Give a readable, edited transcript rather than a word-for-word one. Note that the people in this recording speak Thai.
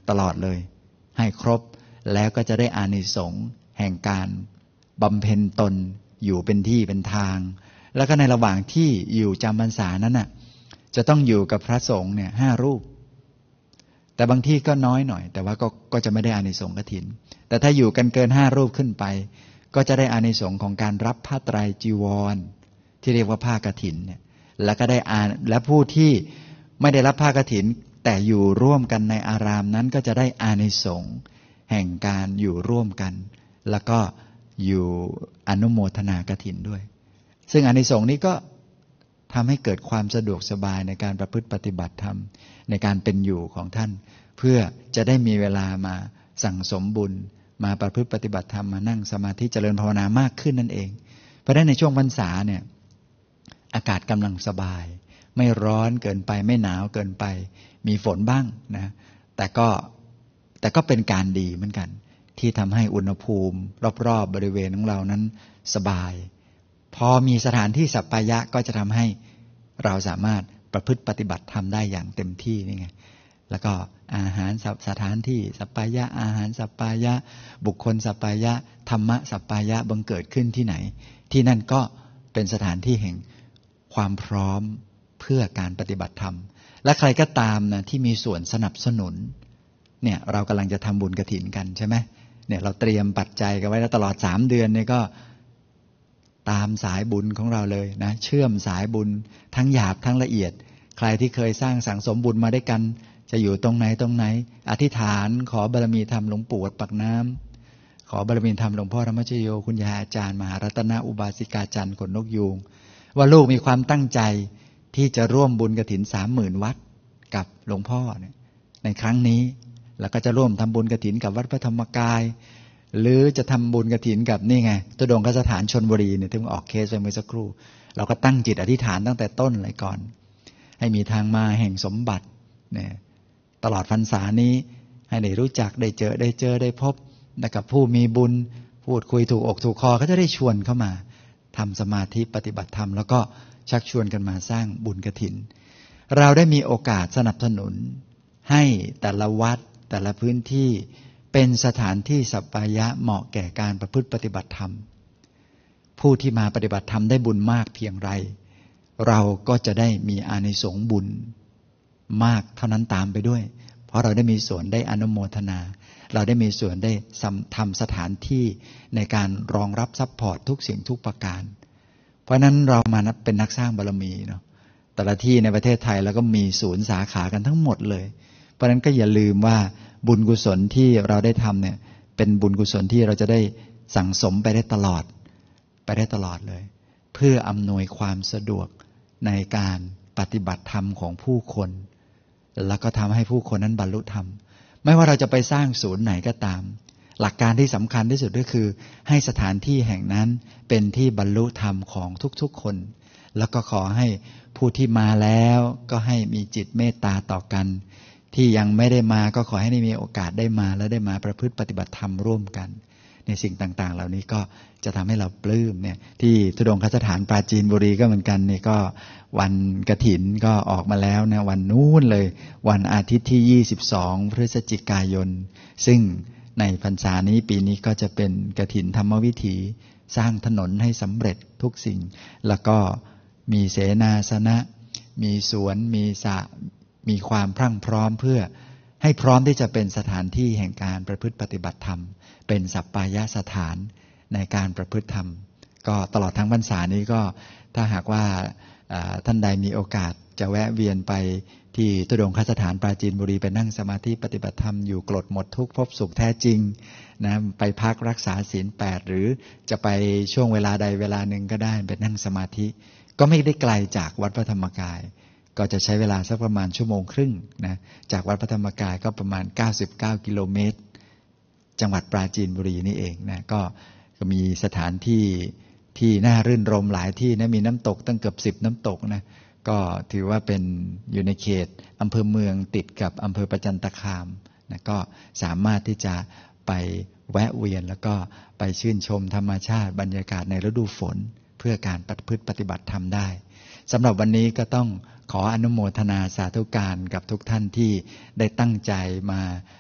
ตลอดเลยให้ครบแล้วก็จะได้อานิสงส์แห่งการบำเพ็ญตนอยู่เป็นที่เป็นทางแล้วก็ในระหว่างที่อยู่จำพรรษานั้นน่ะจะต้องอยู่กับพระสงฆ์เนี่ย5 รูปแต่บางที่ก็น้อยหน่อยแต่ว่าก็จะไม่ได้อานิสงส์กฐินแต่ถ้าอยู่กันเกิน5 รูปขึ้นไปก็จะได้อานิสงส์ของการรับผ้าไตรจีวรที่เรียกว่าผ้ากฐินเนี่ยแล้วก็ได้และผู้ที่ไม่ได้รับผ้ากฐินแต่อยู่ร่วมกันในอารามนั้นก็จะได้อานิสงส์แห่งการอยู่ร่วมกันแล้วก็อยู่อนุโมทนากฐินด้วยซึ่งอานิสงส์นี้ก็ทำให้เกิดความสะดวกสบายในการประพฤติปฏิบัติธรรมในการเป็นอยู่ของท่านเพื่อจะได้มีเวลามาสั่งสมบุญมาประพฤติปฏิบัติธรรมมานั่งสมาธิเจริญภาวนามากขึ้นนั่นเองเพราะฉะนั้นในช่วงพรรษาเนี่ยอากาศกำลังสบายไม่ร้อนเกินไปไม่หนาวเกินไปมีฝนบ้างนะแต่ก็เป็นการดีเหมือนกันที่ทำให้อุณหภูมิรอบๆบริเวณของเรานั้นสบายพอมีสถานที่สัปปายะก็จะทำให้เราสามารถประพฤติปฏิบัติธรรมได้อย่างเต็มที่นี่ไงแล้วก็อาหารสถานที่สัปปายะอาหารสัปปายะบุคคลสัปปายะธรรมะสัปปายะบังเกิดขึ้นที่ไหนที่นั่นก็เป็นสถานที่แห่งความพร้อมเพื่อการปฏิบัติธรรมและใครก็ตามนะที่มีส่วนสนับสนุนเนี่ยเรากำลังจะทำบุญกฐินกันใช่ไหมเนี่ยเราเตรียมปัจจัยกันไว้แล้วตลอด3 เดือนเนี่ยก็ตามสายบุญของเราเลยนะเชื่อมสายบุญทั้งหยาบทั้งละเอียดใครที่เคยสร้างสั่งสมบุญมาด้วยกันจะอยู่ตรงไหนอธิษฐานขอบารมีธรรมหลวงปู่วัดปากน้ำขอบารมีธรรมหลวงพ่อธรรมชโยคุณยายอาจารย์มหารัตนอุบาสิกาจันทร์ขนนกยูงว่าลูกมีความตั้งใจที่จะร่วมบุญกฐิน 30,000 วัดกับหลวงพ่อเนี่ยในครั้งนี้แล้วก็จะร่วมทำบุญกฐินกับวัดพระธรรมกายหรือจะทำบุญกฐินกับนี่ไงตุดงคสถานชลบุรีเนี่ยที่ออกเคสไปเมื่อสักครู่เราก็ตั้งจิตอธิษฐานตั้งแต่ต้นเลยก่อนให้มีทางมาแห่งสมบัติเนี่ยตลอดพรรษานี้ให้ได้รู้จักได้เจอได้พบกับผู้มีบุญพูดคุยถูกอกถูกคอก็จะได้ชวนเข้ามาทำสมาธิปฏิบัติธรรมแล้วก็ชักชวนกันมาสร้างบุญกฐินเราได้มีโอกาสสนับสนุนให้แต่ละวัดแต่ละพื้นที่เป็นสถานที่สัปปายะเหมาะแก่การประพฤติปฏิบัติธรรมผู้ที่มาปฏิบัติธรรมได้บุญมากเพียงไรเราก็จะได้มีอานิสงส์บุญมากเท่านั้นตามไปด้วยเพราะเราได้มีส่วนได้อนุโมทนาเราได้มีส่วนได้ทำสถานที่ในการรองรับซัพพอร์ตทุกสิ่งทุกประการเพราะนั้นเรามาเป็นนักสร้างบารมีเนาะแต่ละที่ในประเทศไทยแล้วก็มีศูนย์สาขากันทั้งหมดเลยเพราะนั้นก็อย่าลืมว่าบุญกุศลที่เราได้ทำเนี่ยเป็นบุญกุศลที่เราจะได้สั่งสมไปได้ตลอดเลยเพื่ออำนวยความสะดวกในการปฏิบัติธรรมของผู้คนแล้วก็ทำให้ผู้คนนั้นบรรลุธรรมไม่ว่าเราจะไปสร้างศูนย์ไหนก็ตามหลักการที่สำคัญที่สุดก็คือให้สถานที่แห่งนั้นเป็นที่บรรลุธรรมของทุกๆคนแล้วก็ขอให้ผู้ที่มาแล้วก็ให้มีจิตเมตตาต่อกันที่ยังไม่ได้มาก็ขอให้ได้มีโอกาสได้มาและได้มาประพฤติปฏิบัติธรรมร่วมกันในสิ่งต่างๆเหล่านี้ก็จะทำให้เราปลื้มเนี่ยที่ธุดงคสถานปราจีนบุรีก็เหมือนกันนี่ก็วันกฐินก็ออกมาแล้วนะวันนู้นเลยวันอาทิตย์ที่22 พฤศจิกายนซึ่งในพรรษานี้ปีนี้ก็จะเป็นกฐินธรรมวิถีสร้างถนนให้สำเร็จทุกสิ่งแล้วก็มีเสนาสนะมีสวนมีสระมีความพรั่งพร้อมเพื่อให้พร้อมที่จะเป็นสถานที่แห่งการประพฤติปฏิบัติธรรมเป็นสัปปายะสถานในการประพฤติธรรมก็ตลอดทั้งพรรษานี้ก็ถ้าหากว่าท่านใดมีโอกาสจะแวะเวียนไปที่ธุดงคสถานปราจีนบุรีไปนั่งสมาธิปฏิบัติธรรมอยู่กลดหมดทุกข์พบสุขแท้จริงนะไปพักรักษาศีล 8หรือจะไปช่วงเวลาใดเวลาหนึ่งก็ได้ไปนั่งสมาธิก็ไม่ได้ไกลจากวัดพระธรรมกายก็จะใช้เวลาสักประมาณ1.5 ชั่วโมงนะจากวัดพระธรรมกายก็ประมาณ99 กิโลเมตรจังหวัดปราจีนบุรีนี่เองนะก็มีสถานที่ที่น่ารื่นรมหลายที่นะมีน้ำตกตั้งเกือบ10 น้ำตกนะก็ถือว่าเป็นอยู่ในเขตอำเภอเมืองติดกับอำเภอประจันตคามนะก็สามารถที่จะไปแวะเวียนแล้วก็ไปชื่นชมธรรมชาติบรรยากาศในฤดูฝนเพื่อการประพฤติปฏิบัติธรรมได้สำหรับวันนี้ก็ต้องขออนุโมทนาสาธุการกับทุกท่านที่ได้ตั้งใจมา